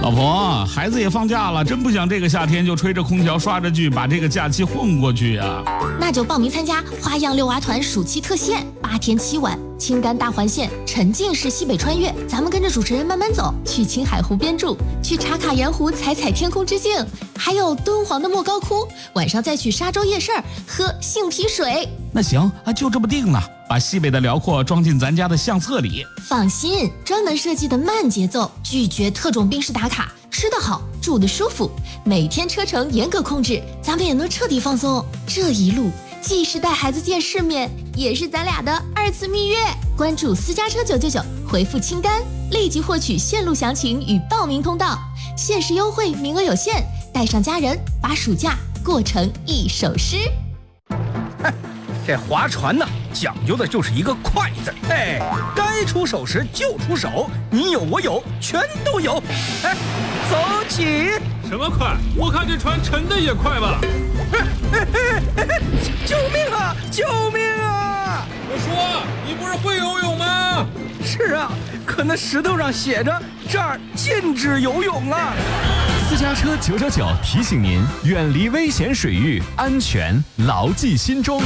老婆，孩子也放假了，真不想这个夏天就吹着空调刷着剧，把这个假期混过去呀。 那就报名参加花样遛娃团暑期特线，8天7晚，青甘大环线，沉浸式西北穿越，咱们跟着主持人慢慢走，去青海湖边住，去茶卡盐湖踩踩天空之镜，还有敦煌的莫高窟，晚上再去沙洲夜市喝杏皮水。 那行啊，就这么定了，把西北的辽阔装进咱家的相册里。 放心，专门设计的慢节奏，拒绝特种兵式打卡，吃得好，住得舒服，每天车程严格控制，咱们也能彻底放松。这一路既是带孩子见世面，也是咱俩的2次蜜月。关注私家车999，回复青甘，立即获取线路详情与报名通道，限时优惠，名额有限，带上家人，把暑假过成一首诗。 这划船呢，讲究的就是一个快字，哎，该出手时就出手，你有我有，全都有。哎，走起！ 什么快？我看这船沉的也快吧。 救命啊！救命啊！ 我说，你不是会游泳吗？ 是啊，可那石头上写着这儿禁止游泳啊。 私家车999提醒您，远离危险水域，安全牢记心中。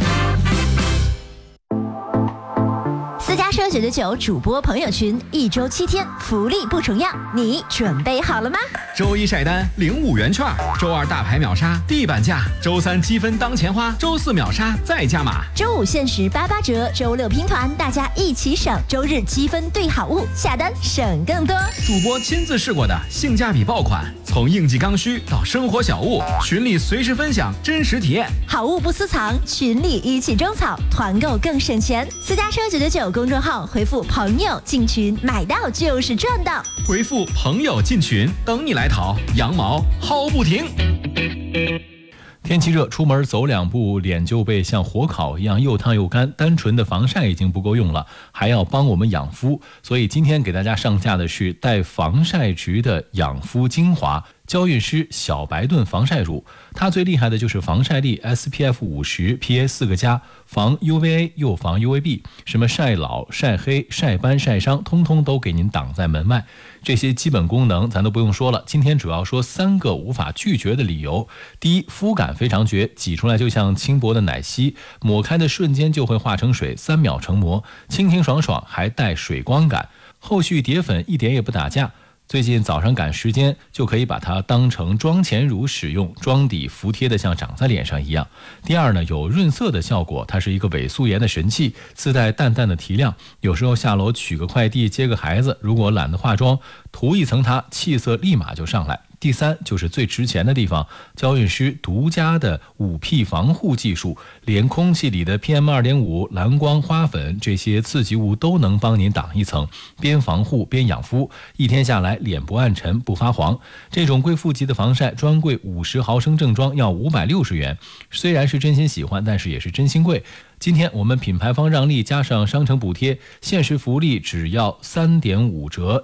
私家车999主播朋友群，1周7天，福利不重样，你准备好了吗？ 周1晒单领5元券，周2大牌秒杀地板价，周3积分当钱花，周4秒杀再加码， 周5限时88折，周6拼团，大家一起省，周日积分兑好物，下单省更多。 主播亲自试过的性价比爆款，从应季刚需到生活小物，群里随时分享真实体验， 好物不私藏，群里一起种草，团购更省钱。私家车999公众号回复朋友进群，买到就是赚到， 回复朋友进群，等你来淘，羊毛薅不停。天气热，出门走2步，脸就被像火烤一样又烫又干，单纯的防晒已经不够用了，还要帮我们养肤，所以今天给大家上架的是带防晒值的养肤精华娇韵诗小白盾防晒乳。它最厉害的就是防晒力 SPF 50 PA 4个加，防 UVA 又防 UVB， 什么晒老晒黑晒斑晒伤通通都给您挡在门外。这些基本功能咱都不用说了，今天主要说3个无法拒绝的理由。第一，肤感非常绝，挤出来就像轻薄的奶昔，抹开的瞬间就会化成水，3秒成膜，清清爽爽，还带水光感，后续叠粉一点也不打架。最近早上赶时间，就可以把它当成妆前乳使用，妆底服帖的像长在脸上一样。第二呢，有润色的效果，它是一个伪素颜的神器，自带淡淡的提亮，有时候下楼取个快递接个孩子，如果懒得化妆，涂一层它，气色立马就上来。第三就是最值钱的地方，娇韵诗独家的5P 防护技术，连空气里的 PM2.5、蓝光、花粉这些刺激物都能帮您挡一层，边防护边养肤，一天下来脸不暗沉不发黄。这种贵妇级的防晒专柜50毫升正装要560元，虽然是真心喜欢，但是也是真心贵。今天我们品牌方让利加上商城补贴，限时福利只要3.5折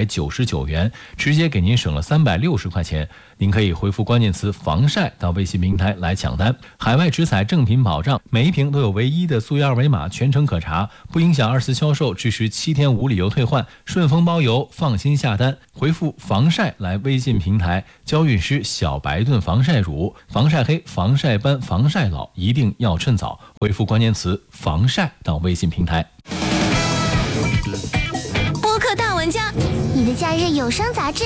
199元，直接给您省了360块钱。您可以回复关键词防晒到微信平台来抢单，海外直采正品保障，每一瓶都有唯一的溯源2维码，全程可查，不影响2次销售，支持7天无理由退换，顺丰包邮，放心下单。回复防晒来微信平台，娇韵诗小白盾防晒乳，防晒黑防晒斑防晒老一定要趁早，回复关键词防晒到微信平台。 播客大玩家， 你的假日有声杂志。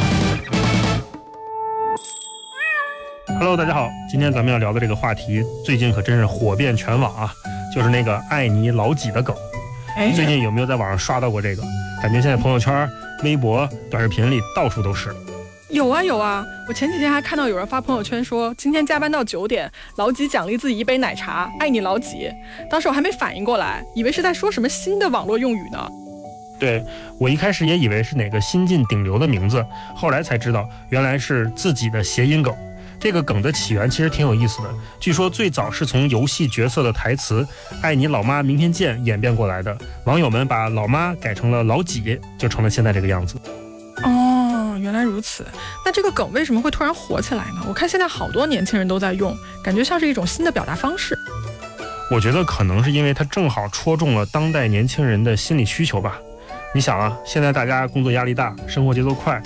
Hello， 大家好，今天咱们要聊的这个话题，最近可真是火遍全网啊，就是那个爱你老几的梗。最近有没有在网上刷到过这个？感觉现在朋友圈、微博、短视频里到处都是。 有啊有啊，我前几天还看到有人发朋友圈说，今天加班到9点，老几奖励自己1杯奶茶，爱你老几。当时我还没反应过来，以为是在说什么新的网络用语呢。 对，我一开始也以为是哪个新晋顶流的名字，后来才知道原来是自己的谐音梗。这个梗的起源其实挺有意思的，据说最早是从游戏角色的台词爱你老妈明天见演变过来的，网友们把老妈改成了老几，就成了现在这个样子。 哦，原来如此。那这个梗为什么会突然火起来呢？我看现在好多年轻人都在用，感觉像是一种新的表达方式。 我觉得可能是因为它正好戳中了当代年轻人的心理需求吧。你想啊，现在大家工作压力大，生活节奏快，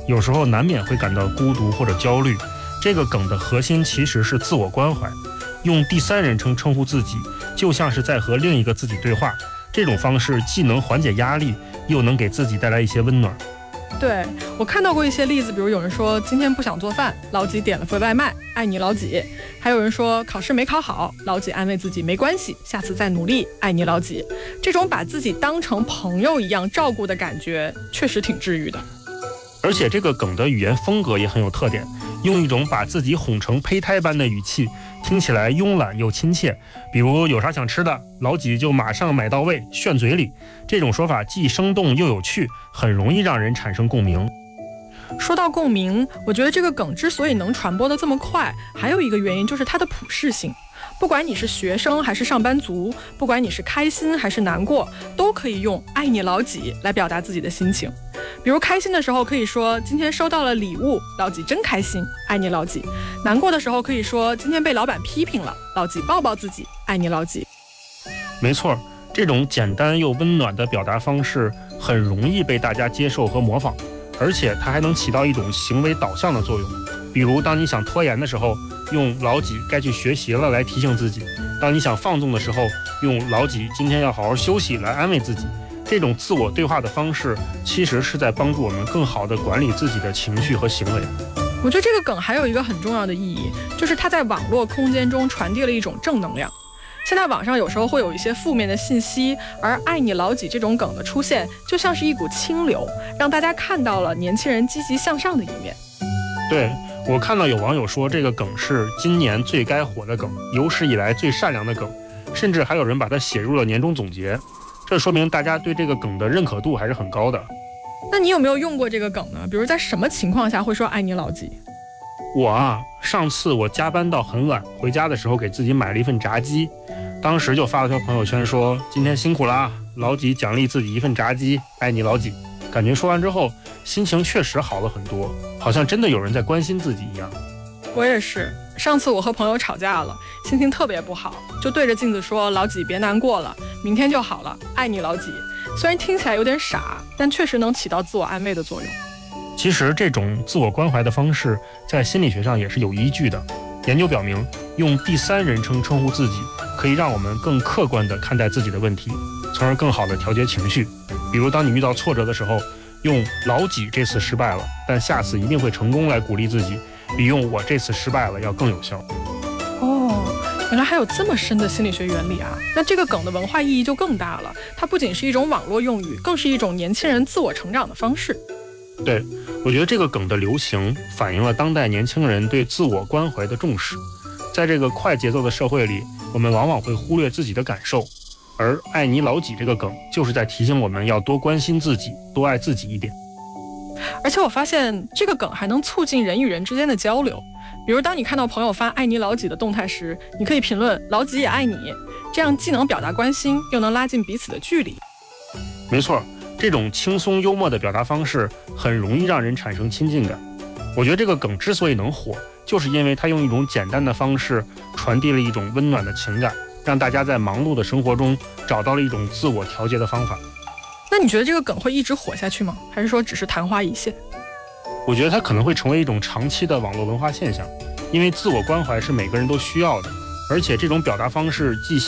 有时候难免会感到孤独或者焦虑。这个梗的核心其实是自我关怀，用第三人称称呼自己，就像是在和另一个自己对话。这种方式既能缓解压力，又能给自己带来一些温暖。 对，我看到过一些例子，比如有人说今天不想做饭，老几点了份外卖，爱你老几。还有人说考试没考好，老几安慰自己没关系，下次再努力，爱你老几。这种把自己当成朋友一样照顾的感觉确实挺治愈的。 而且这个梗的语言风格也很有特点，用一种把自己哄成胚胎般的语气，听起来慵懒又亲切。比如有啥想吃的，老几就马上买到位，炫嘴里。这种说法既生动又有趣，很容易让人产生共鸣。 说到共鸣，我觉得这个梗之所以能传播的这么快，还有一个原因就是它的普适性。不管你是学生还是上班族，不管你是开心还是难过，都可以用爱你老几来表达自己的心情。比如开心的时候可以说今天收到了礼物，老几真开心，爱你老几。难过的时候可以说今天被老板批评了，老几抱抱自己，爱你老几。 没错，这种简单又温暖的表达方式很容易被大家接受和模仿，而且它还能起到一种行为导向的作用。比如当你想拖延的时候，用老几该去学习了来提醒自己；当你想放纵的时候，用老几今天要好好休息来安慰自己。这种自我对话的方式其实是在帮助我们更好地管理自己的情绪和行为。 我觉得这个梗还有一个很重要的意义，就是它在网络空间中传递了一种正能量。现在网上有时候会有一些负面的信息，而爱你老几这种梗的出现就像是一股清流，让大家看到了年轻人积极向上的一面。 对，我看到有网友说这个梗是今年最该火的梗，有史以来最善良的梗，甚至还有人把它写入了年终总结。这说明大家对这个梗的认可度还是很高的。 那你有没有用过这个梗呢？比如在什么情况下会说爱你老几？ 我啊，上次我加班到很晚，回家的时候给自己买了一份炸鸡，当时就发了条朋友圈说今天辛苦了啊，老几奖励自己一份炸鸡，爱你老几。感觉说完之后心情确实好了很多，好像真的有人在关心自己一样。 我也是，上次我和朋友吵架了，心情特别不好，就对着镜子说老几别难过了，明天就好了，爱你老几。虽然听起来有点傻，但确实能起到自我安慰的作用。 其实这种自我关怀的方式在心理学上也是有依据的。研究表明，用第三人称称呼自己可以让我们更客观地看待自己的问题，从而更好地调节情绪。比如当你遇到挫折的时候，用老几这次失败了，但下次一定会成功来鼓励自己，比用我这次失败了要更有效。 原来还有这么深的心理学原理啊！那这个梗的文化意义就更大了，它不仅是一种网络用语，更是一种年轻人自我成长的方式。 对，我觉得这个梗的流行反映了当代年轻人对自我关怀的重视。在这个快节奏的社会里，我们往往会忽略自己的感受，而爱你老几这个梗就是在提醒我们要多关心自己，多爱自己一点。 而且我发现这个梗还能促进人与人之间的交流。比如当你看到朋友发爱你老几的动态时，你可以评论老几也爱你，这样既能表达关心，又能拉近彼此的距离。 没错，这种轻松幽默的表达方式很容易让人产生亲近感。我觉得这个梗之所以能火，就是因为它用一种简单的方式传递了一种温暖的情感，让大家在忙碌的生活中找到了一种自我调节的方法。 那你觉得这个梗会一直火下去吗？还是说只是昙花一现？ 我觉得它可能会成为一种长期的网络文化现象，因为自我关怀是每个人都需要的，而且这种表达方式既